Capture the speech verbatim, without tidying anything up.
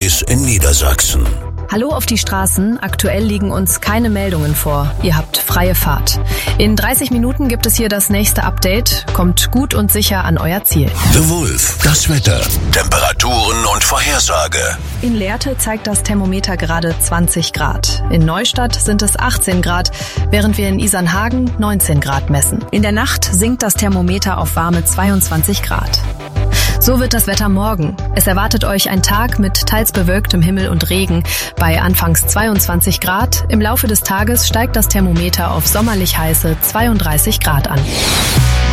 Verkehrs in Niedersachsen. Hallo auf die Straßen. Aktuell liegen uns keine Meldungen vor. Ihr habt freie Fahrt. In dreißig Minuten gibt es hier das nächste Update. Kommt gut und sicher an euer Ziel. The Wolf, das Wetter, Temperaturen und Vorhersage. In Lehrte zeigt das Thermometer gerade zwanzig Grad. In Neustadt sind es achtzehn Grad, während wir in Isernhagen neunzehn Grad messen. In der Nacht sinkt das Thermometer auf warme zweiundzwanzig Grad. So wird das Wetter morgen. Es erwartet euch ein Tag mit teils bewölktem Himmel und Regen bei anfangs zweiundzwanzig Grad. Im Laufe des Tages steigt das Thermometer auf sommerlich heiße zweiunddreißig Grad an.